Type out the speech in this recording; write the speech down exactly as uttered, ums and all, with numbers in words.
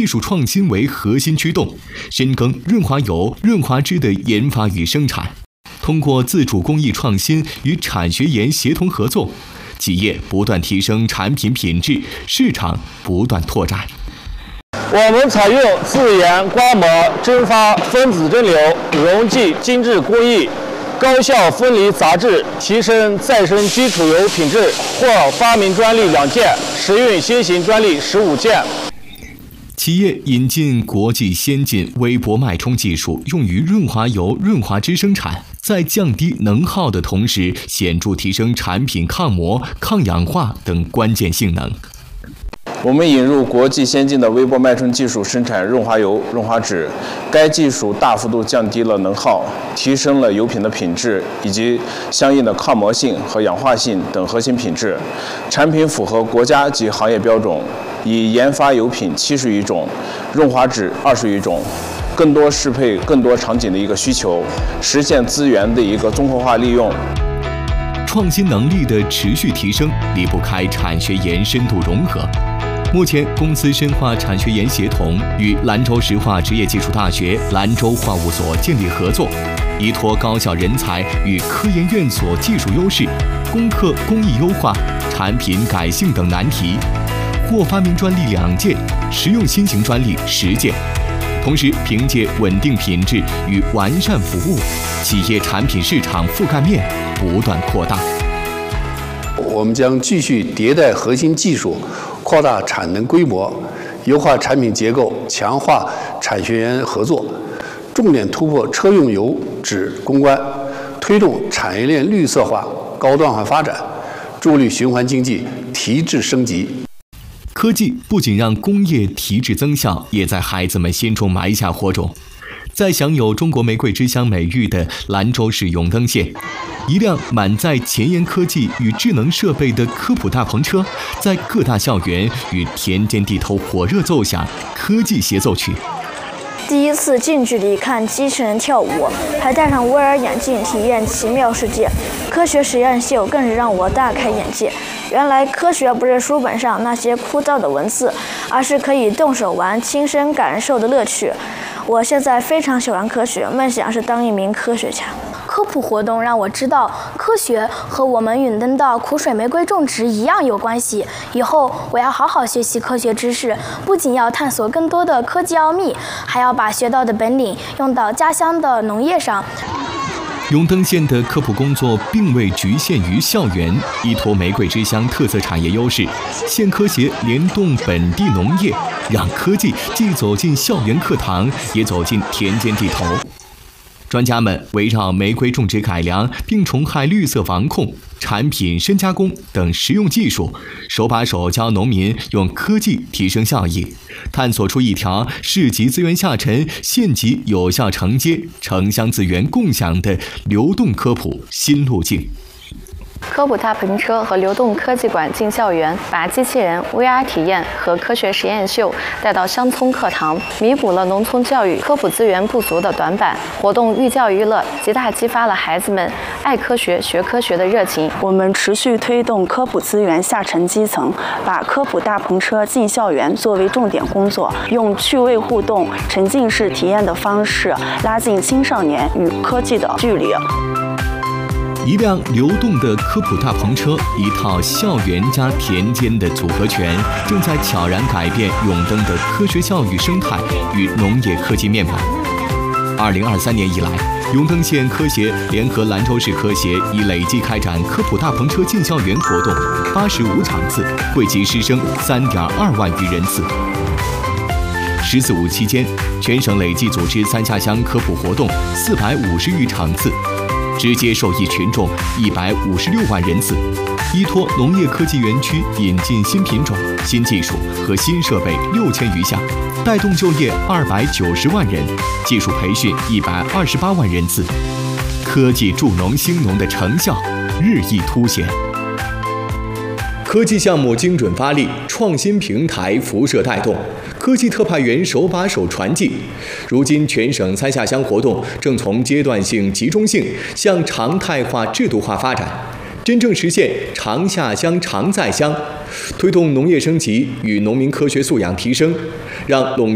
术创新为核心驱动，深耕润滑油、润滑脂的研发与生产。通过自主工艺创新与产学研协同合作，企业不断提升产品品质，市场不断拓展。 我们采用自研刮膜、蒸发、分子蒸馏、溶剂精制工艺，高效分离杂质，提升再生基础油品质，获发明专利两件，实用新型专利十五件。 企业引进国际先进微波脉冲技术，用于润滑油、润滑脂生产，在降低能耗的同时，显著提升产品抗磨、抗氧化等关键性能。 我们引入国际先进的微波脉冲技术生产润滑油、润滑脂，该技术大幅度降低了能耗，提升了油品的品质以及相应的抗磨性和氧化性等核心品质。产品符合国家及行业标准，已研发油品七十余种，润滑脂二十余种，更多适配更多场景的一个需求，实现资源的一个综合化利用。 创新能力的持续提升离不开产学研深度融合。目前，公司深化产学研协同，与兰州石化职业技术大学兰州化物所建立合作，依托高校人才与科研院所技术优势，攻克工艺优化、产品改性等难题，获发明专利两件，实用新型专利十件。同时，凭借稳定品质与完善服务，企业产品市场覆盖面不断扩大。 我们将继续迭代核心技术，扩大产能规模，优化产品结构，强化产学研合作，重点突破车用油脂攻关，推动产业链绿色化、高端化发展，助力循环经济提质升级。 科技不仅让工业提质增效，也在孩子们心中埋下火种。在享有中国玫瑰之乡美誉的兰州市永登县，一辆满载前沿科技与智能设备的科普大篷车，在各大校园与田间地头火热奏响科技协奏曲。 第一次近距离看机器人跳舞，还戴上 V R 眼镜体验奇妙世界。科学实验秀更是让我大开眼界。原来科学不是书本上那些枯燥的文字，而是可以动手玩、亲身感受的乐趣。我现在非常喜欢科学，梦想是当一名科学家。 科普活动让我知道，科学和我们永登的苦水玫瑰种植一样有关系。以后我要好好学习科学知识，不仅要探索更多的科技奥秘，还要把学到的本领用到家乡的农业上。 永登县的科普工作并未局限于校园，依托玫瑰之乡特色产业优势，县科协联动本地农业，让科技既走进校园课堂，也走进田间地头。专家们围绕玫瑰种植改良、病虫害绿色防控、产品深加工等实用技术，手把手教农民用科技提升效益，探索出一条市级资源下沉、县级有效承接、城乡资源共享的流动科普新路径。 科普大篷车和流动科技馆进校园，把机器人、V R 体验和科学实验秀带到乡村课堂，弥补了农村教育科普资源不足的短板。活动寓教于乐，极大激发了孩子们爱科学、学科学的热情。 我们持续推动科普资源下沉基层，把科普大篷车进校园作为重点工作，用趣味互动、沉浸式体验的方式，拉近青少年与科技的距离。 一辆流动的科普大篷车，一套校园加田间的组合拳，正在悄然改变永登的科学教育生态与农业科技面貌。二零二三年以来，永登县科协联合兰州市科协已累计开展科普大篷车进校园活动八十五场次，惠及师生三点二万余人次。十四五期间，全省累计组织三下乡科普活动四百五十余场次。直接受益群众一百五十六万人次，依托农业科技园区引进新品种、新技术和新设备六千余项，带动就业二百九十万人，技术培训一百二十八万人次，科技助农兴农的成效日益凸显。科技项目精准发力，创新平台辐射带动，科技特派员手把手传递。如今，全省三下乡活动正从阶段性、集中性向常态化、制度化发展，真正实现常下乡、常在乡，推动农业升级与农民科学素养提升，让陇